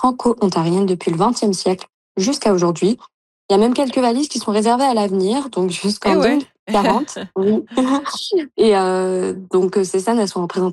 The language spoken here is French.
franco-ontarienne depuis le XXe siècle jusqu'à aujourd'hui. Il y a même quelques valises qui sont réservées à l'avenir, donc Eh jusqu'en ouais! 2040. Oui. Et donc ces scènes, elles sont représentées